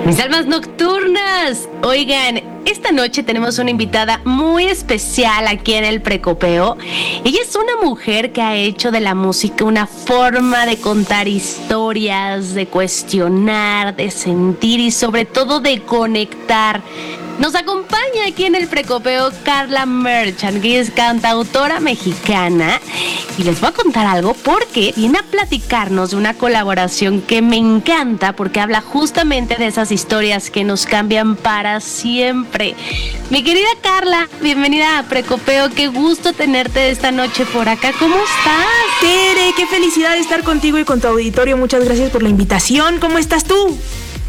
Mis almas nocturnas. Oigan, esta noche tenemos una invitada muy especial aquí en el Precopeo. Ella es una mujer que ha hecho de la música una forma de contar historias, de cuestionar, de sentir y sobre todo de conectar. Nos acompaña aquí en el Precopeo Carla Merchant, que es cantautora mexicana. Y les voy a contar algo porque viene a platicarnos de una colaboración que me encanta porque habla justamente de esas historias que nos cambian para siempre. Mi querida Carla, bienvenida a Precopeo. Qué gusto tenerte esta noche por acá. ¿Cómo estás? Tere, qué felicidad de estar contigo y con tu auditorio. Muchas gracias por la invitación. ¿Cómo estás tú?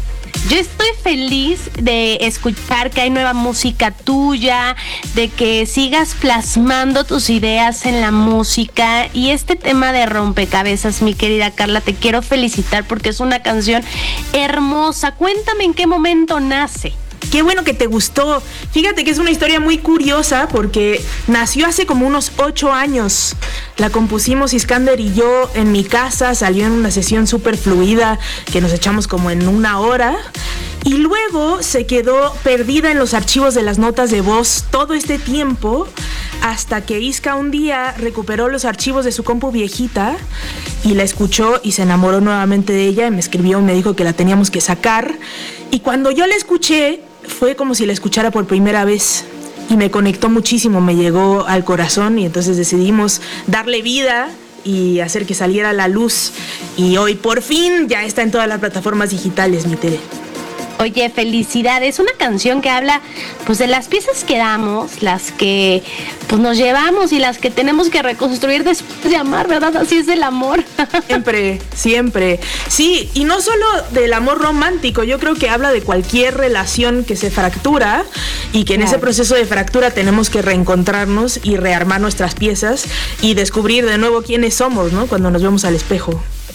Yo estoy feliz de escuchar que hay nueva música tuya, de que sigas plasmando tus ideas en la música. Y este tema de Rompecabezas, mi querida Carla, te quiero felicitar porque es una canción hermosa. Cuéntame en qué momento nace. Qué bueno que te gustó. Fíjate que es una historia muy curiosa porque nació hace como unos 8 años. La compusimos Iskander y yo en mi casa, salió en una sesión súper fluida que nos echamos como en 1 hora. Y luego se quedó perdida en los archivos de las notas de voz todo este tiempo hasta que Iska un día recuperó los archivos de su compu viejita y la escuchó y se enamoró nuevamente de ella y me escribió y me dijo que la teníamos que sacar. Y cuando yo la escuché, fue como si la escuchara por primera vez y me conectó muchísimo, me llegó al corazón y entonces decidimos darle vida y hacer que saliera a la luz. Y hoy por fin ya está en todas las plataformas digitales, mi Tere. Oye, felicidades. Una canción que habla pues de las piezas que damos, las que pues nos llevamos y las que tenemos que reconstruir después de amar, ¿verdad? Así es el amor. Siempre, siempre. Sí, y no solo del amor romántico, yo creo que habla de cualquier relación que se fractura y que en ese proceso de fractura tenemos que reencontrarnos y rearmar nuestras piezas y descubrir de nuevo quiénes somos, ¿no? Cuando nos vemos al espejo.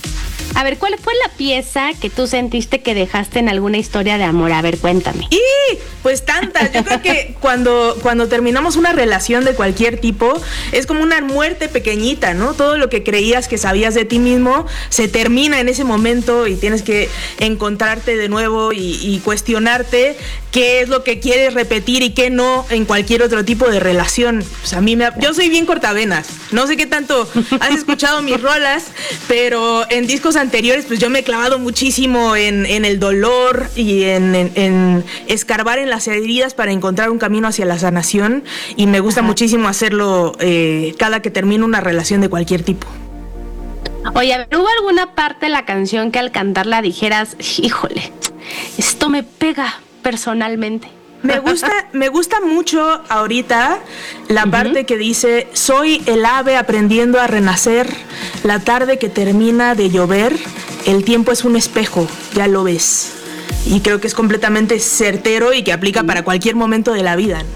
A ver, ¿cuál fue la pieza que tú sentiste que dejaste en alguna historia de amor? A ver, cuéntame. Y pues tantas. Yo creo que cuando terminamos una relación de cualquier tipo, es como una muerte pequeñita, ¿no? Todo lo que creías que sabías de ti mismo se termina en ese momento y tienes que encontrarte de nuevo y cuestionarte qué es lo que quieres repetir y qué no en cualquier otro tipo de relación. Pues yo soy bien cortavenas. No sé qué tanto has escuchado mis rolas, pero en discos anteriores pues yo me he clavado muchísimo en el dolor y en escarbar en las heridas para encontrar un camino hacia la sanación y me gusta muchísimo hacerlo cada que termino una relación de cualquier tipo. Oye, a ver, ¿hubo alguna parte de la canción que al cantarla dijeras, híjole, esto me pega personalmente? Me gusta mucho ahorita la parte que dice: soy el ave aprendiendo a renacer, la tarde que termina de llover, el tiempo es un espejo, ya lo ves. Y creo que es completamente certero y que aplica para cualquier momento de la vida.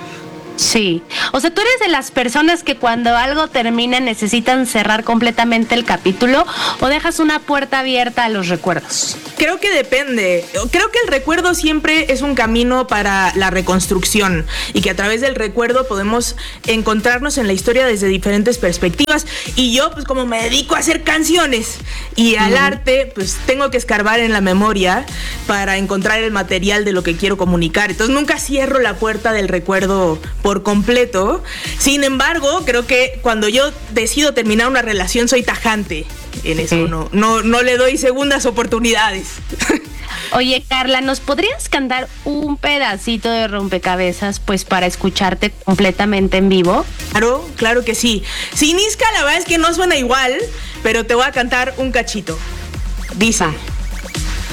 Sí, o sea, ¿tú eres de las personas que cuando algo termina necesitan cerrar completamente el capítulo o dejas una puerta abierta a los recuerdos? Creo que depende. Creo que el recuerdo siempre es un camino para la reconstrucción y que a través del recuerdo podemos encontrarnos en la historia desde diferentes perspectivas. Y yo, pues como me dedico a hacer canciones y al arte, pues tengo que escarbar en la memoria para encontrar el material de lo que quiero comunicar. Entonces nunca cierro la puerta del recuerdo por completo. Sin embargo, creo que cuando yo decido terminar una relación soy tajante en eso. No le doy segundas oportunidades. Oye, Carla, ¿nos podrías cantar un pedacito de Rompecabezas pues para escucharte completamente en vivo? Claro que sí. Sin Iska la verdad es que no suena igual, pero te voy a cantar un cachito. Dice: